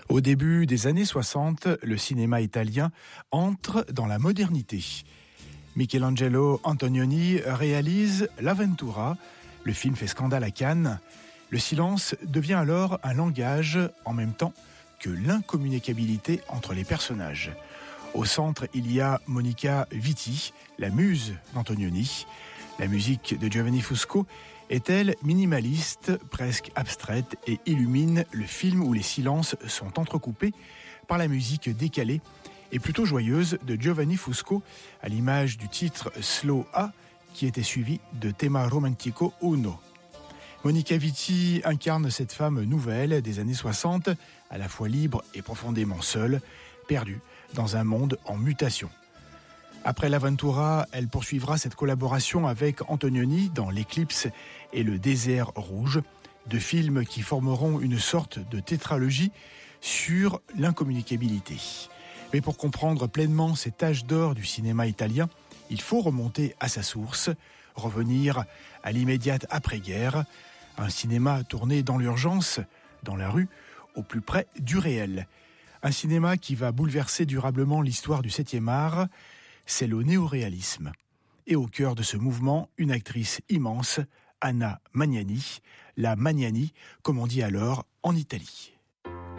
Au début des années 60, le cinéma italien entre dans la modernité. Michelangelo Antonioni réalise L'Avventura. Le film fait scandale à Cannes. Le silence devient alors un langage en même temps que l'incommunicabilité entre les personnages. Au centre, il y a Monica Vitti, la muse d'Antonioni. La musique de Giovanni Fusco est-elle minimaliste, presque abstraite et illumine le film où les silences sont entrecoupés par la musique décalée et plutôt joyeuse de Giovanni Fusco, à l'image du titre Slow A qui était suivi de Tema Romantico Uno. Monica Vitti incarne cette femme nouvelle des années 60, à la fois libre et profondément seule, perdue dans un monde en mutation. Après l'Avventura, elle poursuivra cette collaboration avec Antonioni dans L'Éclipse et Le Désert rouge, deux films qui formeront une sorte de tétralogie sur l'incommunicabilité. Mais pour comprendre pleinement cet âge d'or du cinéma italien, il faut remonter à sa source, revenir à l'immédiate après-guerre, un cinéma tourné dans l'urgence, dans la rue, au plus près du réel. Un cinéma qui va bouleverser durablement l'histoire du 7e art, c'est le néoréalisme. Et au cœur de ce mouvement, une actrice immense, Anna Magnani, la Magnani, comme on dit alors en Italie.